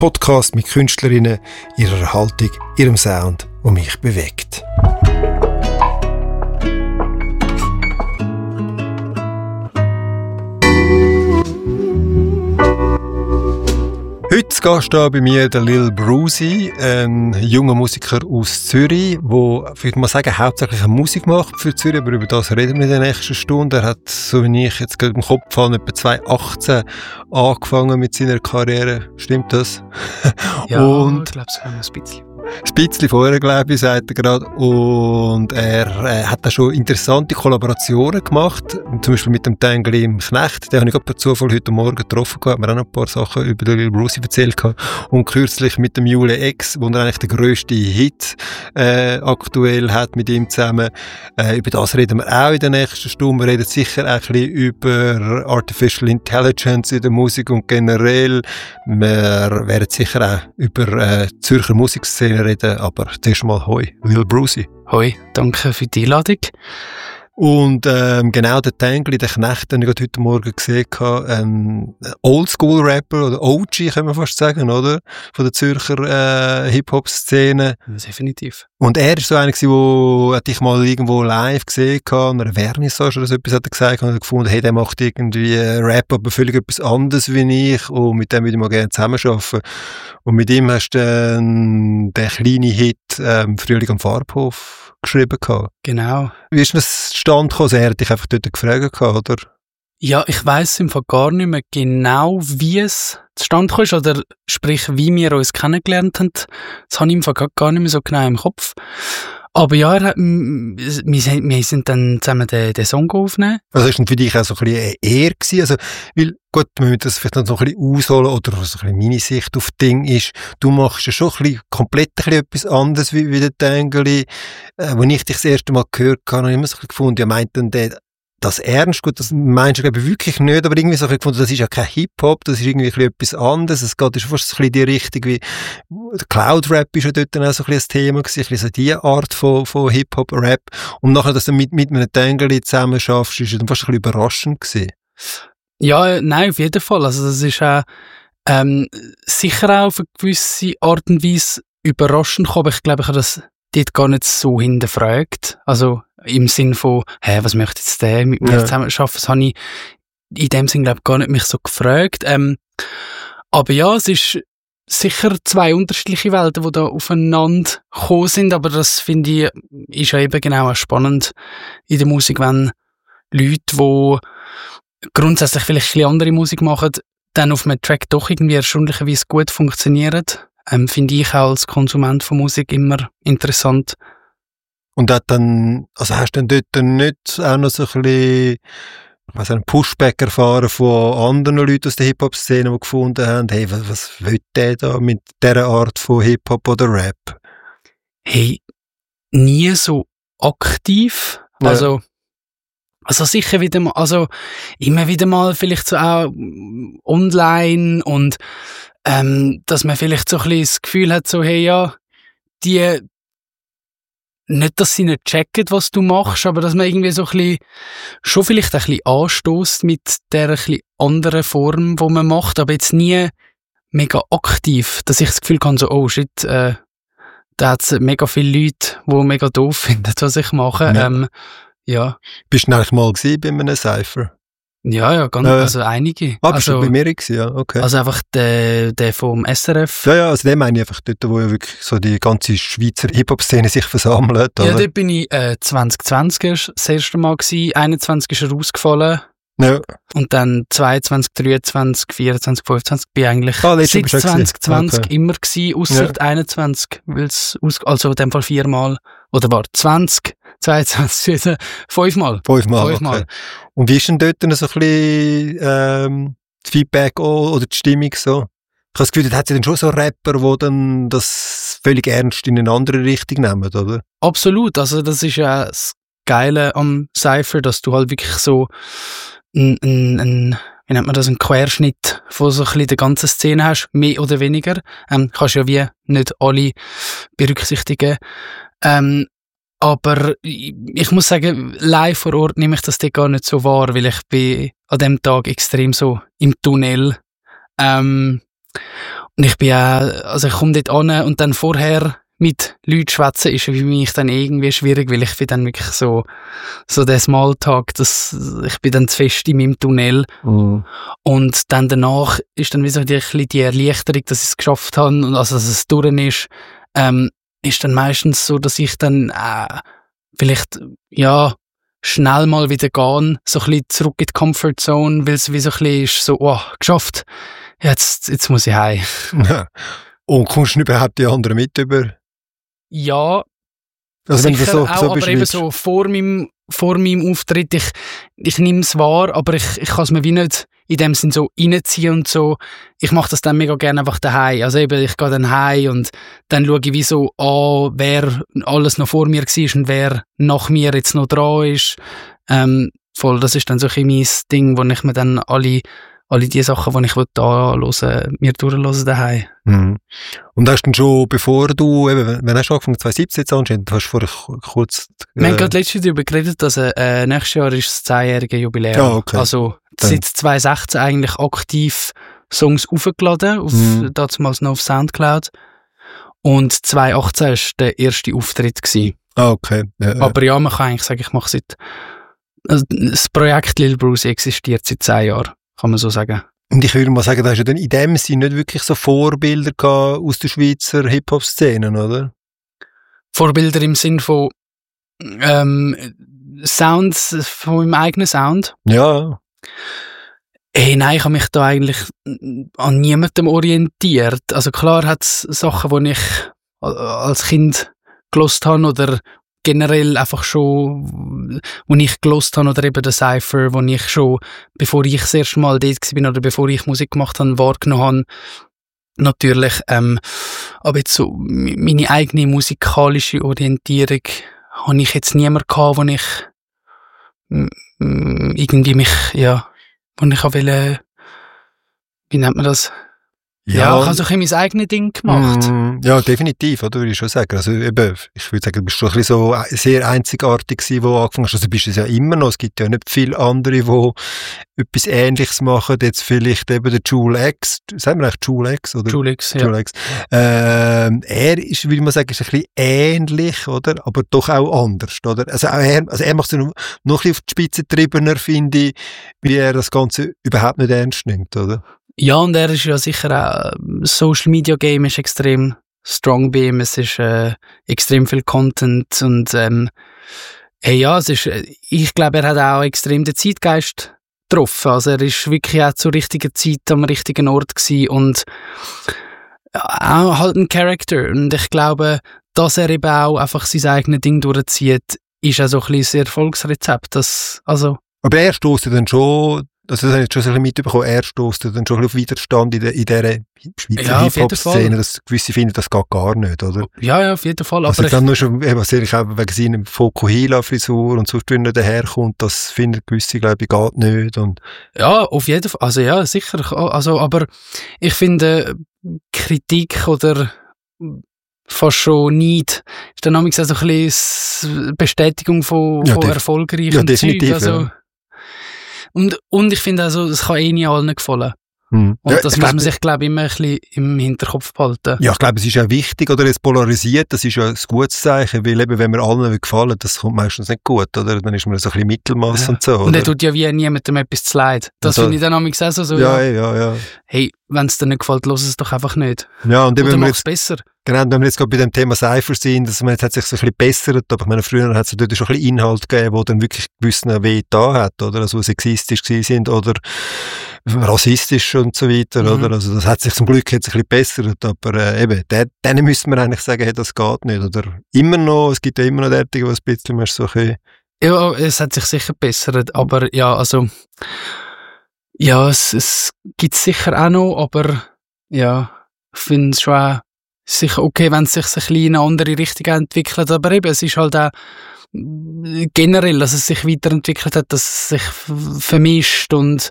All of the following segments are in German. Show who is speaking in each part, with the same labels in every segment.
Speaker 1: Podcast mit Künstlerinnen, ihrer Haltung, ihrem Sound, der mich bewegt. Heute zu Gast bei mir der Lil Brucey, ein junger Musiker aus Zürich, der, ich würde mal sagen, hauptsächlich Musik macht für Zürich, aber über das reden wir in der nächsten Stunde. Er hat, so wie ich jetzt gerade im Kopf habe, etwa 2018 angefangen mit seiner Karriere. Stimmt das?
Speaker 2: Ja,
Speaker 1: und
Speaker 2: ich glaube, es kann ein bisschen.
Speaker 1: Ein bisschen vorher, glaube ich, sagt er gerade. Und er hat da schon interessante Kollaborationen gemacht. Zum Beispiel mit dem Tangli im Knecht. Den habe ich gerade per Zufall heute Morgen getroffen. Hat mir auch noch ein paar Sachen über den Lil Brucey erzählt. Und kürzlich mit dem Jule X, wo er eigentlich den grössten Hit aktuell hat mit ihm zusammen. Über das reden wir auch in der nächsten Stunde. Wir reden sicher auch ein bisschen über Artificial Intelligence in der Musik und generell. Wir werden sicher auch über Zürcher Musikszene reden, aber zuerst mal hoi, Lil Brucey.
Speaker 2: Hoi, danke für die Einladung.
Speaker 1: Und genau der Tangli, der Knecht, den ich heute Morgen gesehen habe, ein Oldschool-Rapper oder OG, kann man fast sagen, oder? Von der Zürcher Hip-Hop-Szene.
Speaker 2: Definitiv.
Speaker 1: Und er ist so einer gewesen, der ich mal irgendwo live gesehen habe, an einer Vernissage oder so etwas hat er gesagt, und er gefunden, hey, der macht irgendwie Rap, aber völlig etwas anderes wie ich, und mit dem würde ich mal gerne zusammenarbeiten. Und mit ihm hast du den kleinen Hit «Frühling am Farbhof» geschrieben gehabt.
Speaker 2: Genau.
Speaker 1: Wie ist das zustande gekommen? Also er hat dich einfach dort gefragt gehabt, oder?
Speaker 2: Ja, ich weiss im Fall gar nicht mehr genau, wie es zustande kam, oder sprich, wie wir uns kennengelernt haben. Das habe ich im Fall gar nicht mehr so genau im Kopf. Aber ja, wir sind dann zusammen den Song aufnehmen.
Speaker 1: Also ist das für dich auch so ein bisschen eine Ehre gewesen? Also, weil, gut, wir müssen das vielleicht noch so ein bisschen ausholen, oder so ein bisschen meine Sicht auf Ding ist, du machst ja schon ein bisschen, komplett ein bisschen etwas anderes wie der Tangli. Als ich dich das erste Mal gehört habe, habe ich immer so ein bisschen gefunden, ja, meint denn der das ernst? Gut, das meinst du, glaube ich, wirklich nicht, aber irgendwie so ein bisschen gefunden, das ist ja kein Hip-Hop, das ist irgendwie ein bisschen etwas anderes. Es geht schon fast ein bisschen in die Richtung wie, der Cloud-Rap ist ja dort dann auch so ein bisschen das Thema gewesen, ein bisschen so diese Art von Hip-Hop-Rap. Und nachher, dass du mit einem Tangli zusammen schaffst, ist dann fast ein bisschen überraschend gewesen.
Speaker 2: Ja, nein, auf jeden Fall. Also das ist auch sicher auch auf eine gewisse Art und Weise überraschend gekommen, aber ich glaube, ich habe das dort gar nicht so hinterfragt. Also im Sinn von, was möchte jetzt der mit mir zusammen arbeiten? Das habe ich in dem Sinn, glaube ich, gar nicht mich so gefragt. Aber ja, es ist sicher zwei unterschiedliche Welten, die da aufeinander gekommen sind, aber das, finde ich, ist ja eben genau auch spannend in der Musik, wenn Leute, die grundsätzlich vielleicht ein bisschen andere Musik machen, dann auf einem Track doch irgendwie erstaunlicherweise gut funktionieren. Finde ich auch als Konsument von Musik immer interessant.
Speaker 1: Und hat dann, also hast du dann dort nicht auch noch so ein bisschen, einen Pushback erfahren von anderen Leuten aus der Hip-Hop-Szene, die gefunden haben, hey, was will der da mit dieser Art von Hip-Hop oder Rap?
Speaker 2: Hey, nie so aktiv.
Speaker 1: Ja.
Speaker 2: Also sicher wieder mal, also immer wieder mal vielleicht so auch online und dass man vielleicht so ein bisschen das Gefühl hat, so, hey, ja, die, nicht, dass sie nicht checken, was du machst, aber dass man irgendwie so ein bisschen, schon vielleicht ein bisschen anstößt mit der ein bisschen anderen Form, die man macht, aber jetzt nie mega aktiv, dass ich das Gefühl habe, so, oh shit, da hat es mega viele Leute, die mega doof finden, was ich mache.
Speaker 1: Ja.
Speaker 2: Ja.
Speaker 1: Bist du eigentlich mal gewesen bei einem Cypher?
Speaker 2: Ja, ganz, also einige.
Speaker 1: Bist du bei mir gewesen, ja, okay.
Speaker 2: Also einfach der vom SRF.
Speaker 1: Ja, also den meine ich einfach dort, wo ja wirklich so die ganze Schweizer Hip-Hop-Szene sich versammelt, oder?
Speaker 2: Ja, dort bin ich 2020 das erste Mal gewesen, 21 ist er rausgefallen.
Speaker 1: Ja.
Speaker 2: Und dann 22, 23, 24, 25 bin ich eigentlich
Speaker 1: seit
Speaker 2: 2020 immer gewesen, ausser 21, also in dem Fall 4-mal, oder war 20, 22, 5-mal.
Speaker 1: 5-mal, okay. Und wie ist denn dort so ein bisschen das Feedback oder die Stimmung so? Ich habe das Gefühl, da hat es ja dann schon so Rapper, die dann das völlig ernst in eine andere Richtung nehmen, oder?
Speaker 2: Absolut, also das ist ja das Geile am Cypher, dass du halt wirklich so wie nennt man das, einen Querschnitt von so ein bisschen der ganzen Szene hast, mehr oder weniger. Kannst ja wie nicht alle berücksichtigen. Aber ich muss sagen, live vor Ort nehme ich das gar nicht so wahr, weil ich bin an dem Tag extrem so im Tunnel. Und ich bin also ich komme dort an und dann vorher mit Leuten schwätzen ist für mich dann irgendwie schwierig, weil ich bin dann wirklich so der Smalltalk, ich bin dann zu fest in meinem Tunnel. Und dann danach ist dann wie so die Erleichterung, dass ich es geschafft habe und also dass es durch ist dann meistens so, dass ich dann vielleicht, ja, schnell mal wieder gehen, so ein bisschen zurück in die Comfortzone, weil es wie so ein bisschen ist, so, geschafft, jetzt muss ich heim.
Speaker 1: Und kommst du überhaupt die anderen mit über?
Speaker 2: Ja,
Speaker 1: also wenn du so
Speaker 2: aber eben so vor meinem Auftritt, ich nehme es wahr, aber ich kann es mir wie nicht in dem Sinn so reinziehen und so. Ich mache das dann mega gerne einfach daheim. Also eben, ich gehe dann heim und dann schaue ich wie so an, wer alles noch vor mir war und wer nach mir jetzt noch dran ist. Das ist dann so ein mein Ding, wo ich mir dann alle die Sachen, die ich da hören, mir durchlesen daheim.
Speaker 1: Mhm. Und hast du dann schon, bevor du, wenn hast du angefangen, 2017 jetzt anscheinend, hast du vorher kurz...
Speaker 2: Wir haben gerade letztes Jahr darüber geredet, dass nächstes Jahr ist das 10-jährige Jubiläum.
Speaker 1: Okay.
Speaker 2: Also seit 2016 eigentlich aktiv Songs aufgeladen, damals noch auf Soundcloud. Und 2018 war der erste Auftritt gewesen.
Speaker 1: Okay.
Speaker 2: Aber ja, man kann eigentlich sagen, ich mache das Projekt Lil Bruce existiert seit 10 Jahren. Kann man so sagen.
Speaker 1: Und ich würde mal sagen, da hast du dann in dem Sinne nicht wirklich so Vorbilder gehabt aus der Schweizer Hip-Hop-Szene, oder?
Speaker 2: Vorbilder im Sinn von Sounds, von meinem eigenen Sound?
Speaker 1: Ja.
Speaker 2: Hey, nein, ich habe mich da eigentlich an niemandem orientiert. Also klar hat es Sachen, die ich als Kind gehört habe oder generell einfach schon, wo ich gelost habe, oder eben der Cypher, wo ich schon, bevor ich das erste Mal dort war oder bevor ich Musik gemacht habe, wahrgenommen habe. Natürlich, aber jetzt so meine eigene musikalische Orientierung habe ich jetzt niemand gehabt, wo ich irgendwie mich, wo ich auch will, wie nennt man das? Ja, ich habe so ein bisschen mein eigenes Ding gemacht.
Speaker 1: Ja, definitiv, oder, würde ich schon sagen. Also eben, ich würde sagen, du bist schon ein bisschen so sehr einzigartig gewesen, wo du angefangen hast. Also bist du es ja immer noch. Es gibt ja nicht viele andere, die etwas Ähnliches machen. Jetzt vielleicht eben der Jule X. Sagen wir eigentlich Jule X? Oder?
Speaker 2: Jule X, ja.
Speaker 1: Jule X. Er ist, würde man sagen, ist ein bisschen ähnlich, oder? Aber doch auch anders, oder? Also er macht es noch ein bisschen auf die Spitze getriebener, finde ich, wie er das Ganze überhaupt nicht ernst nimmt, oder?
Speaker 2: Ja, und er ist ja sicher auch, Social Media Game ist extrem strong bei ihm, es ist extrem viel Content und es ist, ich glaube, er hat auch extrem den Zeitgeist getroffen, also er ist wirklich auch zur richtigen Zeit am richtigen Ort gewesen und auch halt ein Charakter und ich glaube, dass er eben auch einfach sein eigenes Ding durchzieht, ist auch so ein bisschen das Erfolgsrezept,
Speaker 1: Aber er stößt dann schon, also das habe ich jetzt schon so ein bisschen mitbekommen, er stößt dann schon auf Widerstand in dieser Schweizer Hip-Hop-Szene, dass gewisse finden, das geht gar nicht, oder?
Speaker 2: Ja, auf jeden Fall.
Speaker 1: Also dann nur schon, was ich auch wegen seiner Fokuhila-Frisur und sonst, wenn er daherkommt, das finden gewisse, glaube ich, geht nicht. Und
Speaker 2: ja, auf jeden Fall, also ja, sicher. Also, aber ich finde, Kritik oder fast schon nicht, ist dann manchmal so ein bisschen Bestätigung von erfolgreichen
Speaker 1: Zeug.
Speaker 2: Also,
Speaker 1: ja.
Speaker 2: Und ich finde also, es kann nie allen gefallen. Und das muss man sich, glaube ich, immer ein bisschen im Hinterkopf behalten. Ja,
Speaker 1: ich glaube, es ist ja wichtig, oder es polarisiert, das ist ja ein gutes Zeichen, weil eben, wenn wir allen gefallen, das kommt meistens nicht gut, oder? Dann ist man so ein bisschen Mittelmaß und so, oder?
Speaker 2: Und er tut ja wie niemandem etwas zu leid. Das finde ich dann auch so.
Speaker 1: Ja.
Speaker 2: Hey, wenn es dir nicht gefällt, lass es doch einfach nicht.
Speaker 1: Ja, und
Speaker 2: oder mach es besser.
Speaker 1: Genau, wenn wir jetzt gerade bei dem Thema Cypher sind, dass man jetzt hat sich so ein bisschen bessert, aber ich meine, früher hat es dort schon ein bisschen Inhalt gegeben, wo dann wirklich gewissen Weh da hat, oder? Also, sexistisch gewesen sind, oder rassistisch und so weiter, oder? Also, das hat sich zum Glück jetzt ein bisschen bessert, aber eben, denen müsste man eigentlich sagen, hey, das geht nicht, oder? Immer noch, es gibt ja immer noch derartige, was ein bisschen mehr so ein...
Speaker 2: Ja, es hat sich sicher bessert, aber ja, also, ja, es gibt sicher auch noch, aber ja, ich finde es schon auch sicher okay, wenn es sich ein bisschen in eine andere Richtung entwickelt, aber eben, es ist halt auch generell, dass es sich weiterentwickelt hat, dass es sich vermischt und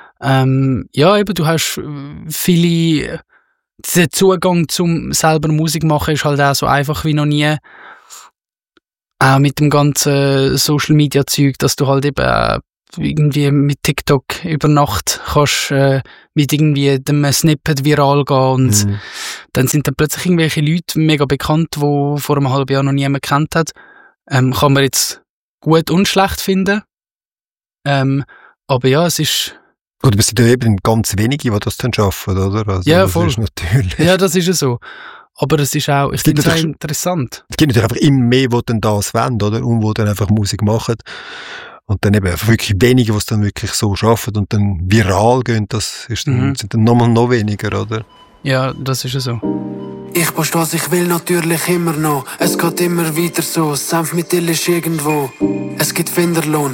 Speaker 2: ja, eben, du hast viele, der Zugang zum selber Musik machen ist halt auch so einfach wie noch nie, auch mit dem ganzen Social Media Zeug, dass du halt eben irgendwie mit TikTok über Nacht kannst mit irgendwie dem Snippet viral gehen und dann sind dann plötzlich irgendwelche Leute mega bekannt, die vor einem halben Jahr noch niemand gekannt hat. Kann man jetzt gut und schlecht finden. Aber ja, es ist...
Speaker 1: Oder es sind ja eben ganz wenige, die das dann schaffen, oder? Also,
Speaker 2: ja,
Speaker 1: das
Speaker 2: voll.
Speaker 1: ist natürlich...
Speaker 2: Ja, das ist ja so. Aber es ist auch, ich finde es auch interessant.
Speaker 1: Es gibt natürlich einfach immer mehr, die dann das wollen, oder? Und die dann einfach Musik machen. Und dann eben wirklich wenige, die es dann wirklich so schaffen und dann viral gehen, das ist dann, sind dann noch weniger, oder?
Speaker 2: Ja, das ist ja so.
Speaker 3: Ich poste, was ich will, natürlich immer noch. Es geht immer weiter so. Senf mit Ill ist irgendwo. Es gibt Finderlohn.